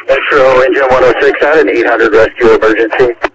Metro Engine 106 out, an 800 rescue emergency.